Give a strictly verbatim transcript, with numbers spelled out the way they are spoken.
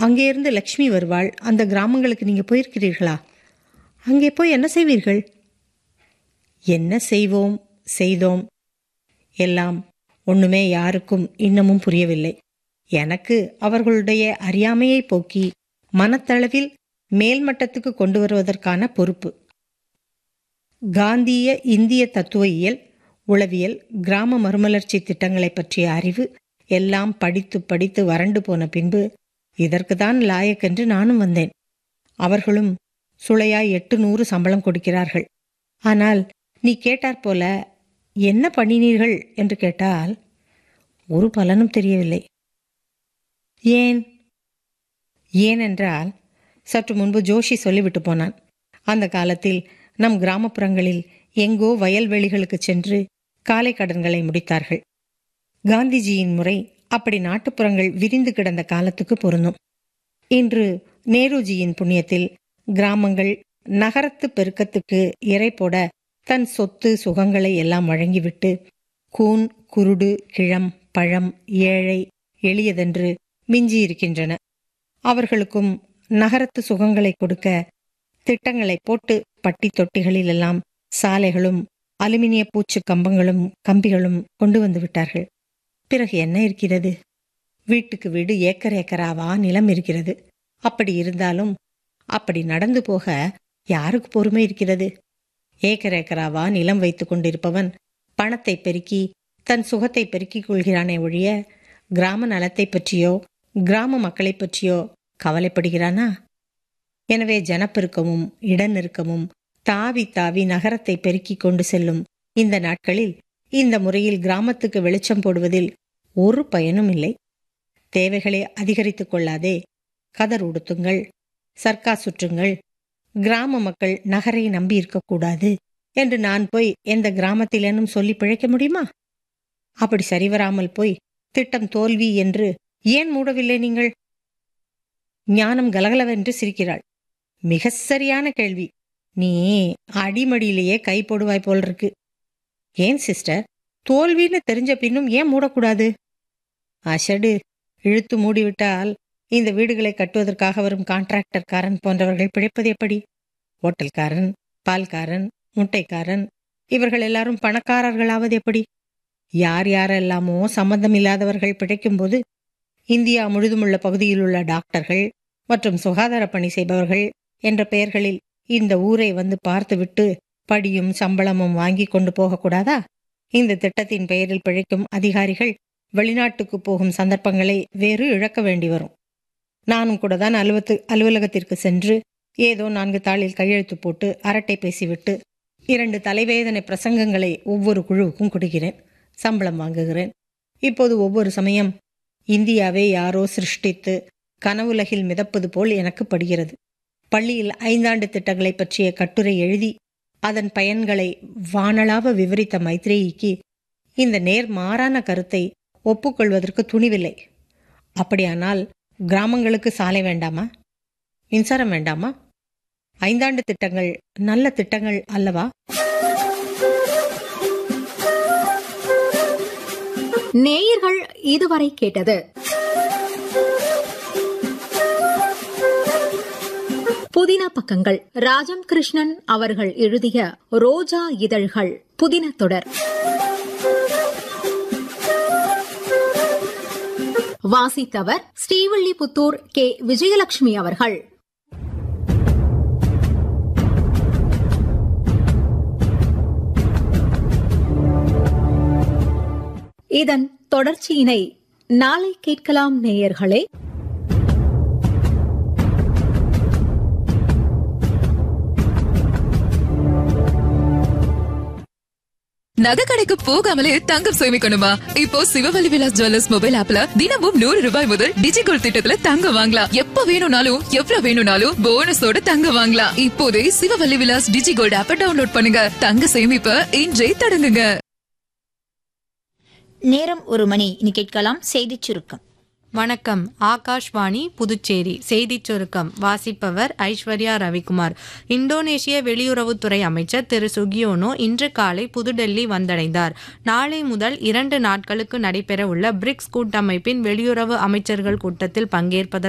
அங்கேருந்து லக்ஷ்மி வருவாள். அந்த கிராமங்களுக்கு நீங்க போயிருக்கிறீர்களா? அங்கே போய் என்ன செய்வீர்கள்? என்ன செய்வோம், செய்தோம், எல்லாம் ஒண்ணுமே யாருக்கும் இன்னமும் புரியவில்லை. எனக்கு அவர்களுடைய அறியாமையை போக்கி மனத்தளவில் மேல்மட்டத்துக்கு கொண்டு வருவதற்கான பொறுப்பு. காந்திய இந்திய தத்துவயியல், உளவியல், கிராம மறுமலர்ச்சி திட்டங்களை பற்றிய அறிவு எல்லாம் படித்து படித்து வறண்டு போன பின்பு இதற்குதான் லாயக்கென்று நானும் வந்தேன். அவர்களும் சுளையாய் எட்டு நூறு சம்பளம் கொடுக்கிறார்கள். ஆனால் நீ கேட்டாற் போல என்ன பண்ணினீர்கள் என்று கேட்டால் ஒரு பலனும் தெரியவில்லை. ஏன்? ஏனென்றால் சற்று முன்பு ஜோஷி சொல்லிவிட்டு போனான். அந்த காலத்தில் நம் கிராமப்புறங்களில் எங்கோ வயல்வெளிகளுக்கு சென்று காலை கடன்களை முடித்தார்கள். காந்திஜியின் முறை அப்படி நாட்டுப்புறங்கள் விரிந்து கிடந்த காலத்துக்கு பொருந்தும். இன்று நேருஜியின் புண்ணியத்தில் கிராமங்கள் நகரத்து பெருக்கத்துக்கு இறை போட தன் சொத்து சுகங்களை எல்லாம் வழங்கிவிட்டு கூன், குருடு, கிழம், பழம், ஏழை, எளியதென்று மிஞ்சியிருக்கின்றன. அவர்களுக்கும் நகரத்து சுகங்களை கொடுக்க திட்டங்களை போட்டு பட்டி தொட்டிகளிலெல்லாம் சாலைகளும் அலுமினிய பூச்சு கம்பங்களும் கம்பிகளும் கொண்டு வந்து விட்டார்கள். பிறகு என்ன இருக்கிறது? வீட்டுக்கு வீடு ஏக்கர் ஏக்கராவா நிலம் இருக்கிறது. அப்படி இருந்தாலும் அப்படி நடந்து போக யாருக்கு பொறுமை இருக்கிறது? ஏக்கர் ஏக்கராவா நிலம் வைத்து கொண்டிருப்பவன் பணத்தை பெருக்கி தன் சுகத்தை பெருக்கிக் கொள்கிறானே ஒழிய கிராம நலத்தை பற்றியோ கிராம மக்களை பற்றியோ கவலைப்படுகிறானா? எனவே ஜனப்பெருக்கமும் இடநெருக்கமும் தாவி தாவி நகரத்தை பெருக்கிக் கொண்டு செல்லும் இந்த நாட்களில் இந்த முறையில் கிராமத்துக்கு வெளிச்சம் போடுவதில் ஒரு பயனும் இல்லை. தேவைகளை அதிகரித்துக் கொள்ளாதே, கதர் உடுத்துங்கள், சர்க்கா சுற்றுங்கள், கிராம மக்கள் நகரை நம்பி இருக்கக்கூடாது என்று நான் போய் எந்த கிராமத்திலேனும் சொல்லி பிழைக்க முடியுமா? அப்படி சரிவராமல் போய் திட்டம் தோல்வி என்று ஏன் மூடவில்லை நீங்கள்? ஞானம் கலகலவென்று சிரிக்கிறாள். மிக சரியான கேள்வி. நீ அடிமடியிலேயே கை போடுவாய் போல் இருக்கு. ஏன் சிஸ்டர், தோல்வின்னு தெரிஞ்ச பின்னும் ஏன் மூடக்கூடாது? அஷடு, இழுத்து மூடிவிட்டால் இந்த வீடுகளை கட்டுவதற்காக வரும் கான்ட்ராக்டர்காரன் போன்றவர்கள் பிழைப்பது எப்படி? ஹோட்டல்காரன், பால்காரன், முட்டைக்காரன் இவர்கள் எல்லாரும் பணக்காரர்களாவது எப்படி? யார் யாரெல்லாமோ சம்பந்தம் இல்லாதவர்கள் பிழைக்கும்போது இந்தியா முழுதுமுள்ள பகுதியில் உள்ள டாக்டர்கள் மற்றும் சுகாதார பணி செய்பவர்கள் என்ற பெயர்களில் இந்த ஊரை வந்து பார்த்துவிட்டு படியும் சம்பளமும் வாங்கி கொண்டு போகக்கூடாதா? இந்த திட்டத்தின் பெயரில் பிழைக்கும் அதிகாரிகள் வெளிநாட்டுக்கு போகும் சந்தர்ப்பங்களை வேறு இழக்க வேண்டி வரும். நானும் கூட தான் அலுவலத்து அலுவலகத்திற்கு சென்று ஏதோ நான்கு தாளில் கையெழுத்து போட்டு அரட்டை பேசிவிட்டு இரண்டு தலைவேதனை பிரசங்கங்களை ஒவ்வொரு குழுவுக்கும் கொடுக்கிறேன், சம்பளம் வாங்குகிறேன். இப்போது ஒவ்வொரு சமயம் இந்தியாவே யாரோ சிருஷ்டித்து கனவுலகில் மிதப்பது போல் எனக்கு படுகிறது. பள்ளியில் ஐந்தாண்டு திட்டங்களை பற்றிய கட்டுரை எழுதி அதன் பயன்களை வானளாவ விவரித்த மைத்ரேயிக்கு இந்த நேர் மாறான கருத்தை ஒப்புக்கொள்வதற்கு துணிவில்லை. அப்படியானால் கிராமங்களுக்கு சாலை வேண்டாமா? மின்சாரம் வேண்டாமா? ஐந்தாண்டு திட்டங்கள் நல்ல திட்டங்கள் அல்லவா? நேயர்கள் இதுவரை கேட்டது புதின பக்கங்கள். ராஜம் கிருஷ்ணன் அவர்கள் எழுதிய ரோஜா இதழ்கள் புதின தொடர். வாசித்தவர் ஸ்ரீவில்லிபுத்தூர் கே விஜயலட்சுமி அவர்கள். இதன் தொடர்ச்சியினை நாளை கேட்கலாம் நேயர்களே. நகை கடைக்கு போகாமலே தங்கம் சேமிக்கணுமா? இப்போ சிவவல்லி விலாஸ் ஜுவல்லர்ஸ் மொபைல் ஆப்ல தினமும் நூறு ரூபாய் முதல் டிஜிகோல்ட் திட்டத்துல தங்கம் வாங்கலாம். எப்ப வேணும்னாலும் எவ்வளவு வேணும்னாலும் போனஸோட தங்கம் வாங்கலாம். இப்போதே சிவவல்லி விலாஸ் டிஜிகோல்ட் ஆப்பை டவுன்லோட் பண்ணுங்க. தங்க சேமிப்ப இன்றே தொடங்குங்க. நேரம் ஒரு மணி. இனி கேட்கலாம் செய்திச் சுருக்கம். வணக்கம். ஆகாஷ்வாணி புதுச்சேரி செய்திச் சுருக்கம் வாசிப்பவர் ஐஸ்வர்யா ரவிக்குமார். இந்தோனேஷிய வெளியுறவுத்துறை அமைச்சர் திரு சுகியோனோ இன்று காலை புதுடெல்லி வந்தடைந்தார். நாளை முதல் இரண்டு நாட்களுக்கு நடைபெற உள்ள பிரிக்ஸ் கூட்டமைப்பின் வெளியுறவு அமைச்சர்கள் கூட்டத்தில் பங்கேற்பதற்கு